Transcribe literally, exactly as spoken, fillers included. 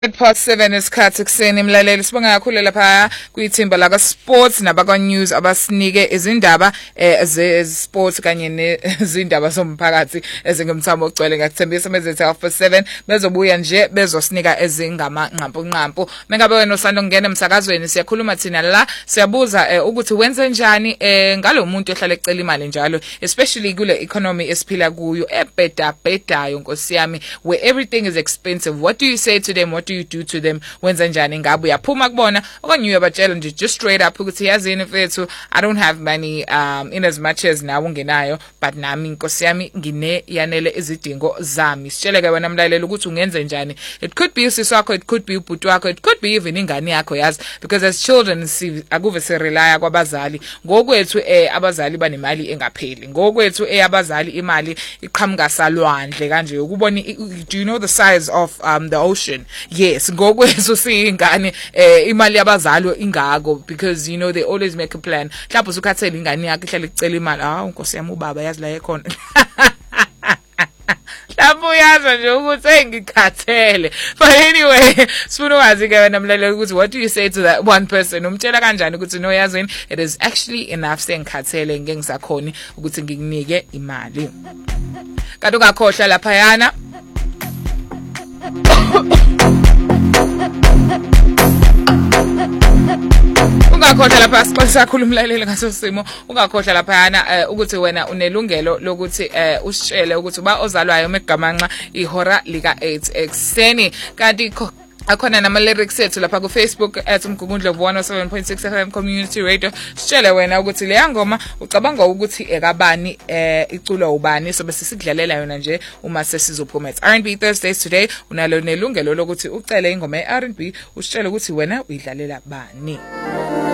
Past seven isikhathi kuseni mlaleli sibonga kakhulu lapha kwithimba la sports nabakwa news abasinike izindaba ze sports kanye nezindaba zomphakathi ezingumthamo ogcwele ngakuthembisa mezethe half past seven bezobuya nje bezosinika ezingama nqampu nqampu mengabe wena usanda ngena emsakazweni siyakhuluma thina la siyabuza ukuthi wenze njani ngalomuntu ohlala ecela imali njalo especially kule economy esiphila kuyo ebheda bhedayo nkosi yami where everything is expensive. What do you say to them? What do you do to them? Wenza njani ngabe uyaphuma kubona okanye uyabatshela nje just straight up ukuthi yazini mfethu I don't have money um in as much as nawe ungenayo but nami inkosi yami ngine yanele izidingo zami. Sitshele ke wena mlaleli ukuthi ungenze njani. It could be usisi wakho, it could be ubhuti wakho, it could be even ingane yakho yazi because as children si akuve se rely kwabazali ngokwethu eh abazali banemali engapheli ngokwethu eh abazali imali iqhamuka salwandle kanje ukubona. Do you know the size of um the ocean? Yes, ngokwethu siyingane eh imali yabazali ingako because you know they always make a plan. Mhlawumbe usukhathele ingane yakhe ihlale icela imali. Ah unkosi yami ubaba yazi la ekhona. Lapho yazi nje ukuthi engikhathele. But anyway, sifuna ukwazi ke wena mlaleli ukuthi what do you say to that one person? Umtshela kanjani ukuthi no yazini it is actually enough sengikhathele ngeke ngisakhoni ukuthi ngikunike imali. Kanti ungakhohlwa lapha yana ungakhohlwa lapha siqalisa kakhulu umlaleli ngaso simo ungakhohlwa lapha yana ukuthi wena unelungelo lokuthi usitshele ukuthi ba ozalwayo megamanxa ihora lika eight ekseni kanti akhona nama lyrics ethu lapha ku Facebook at umgungundlovu one oh seven point six F M Community Radio. Sitshele wena ukuthi le ngoma ucabanga ukuthi ekabani eh iculo ubani sobe sisidlalela yona nje uma sesizophuma at R and B Thursdays today. Unalo nelungelo lokuthi ucele ingoma ye R and B usitshele ukuthi wena uyidlalela bani.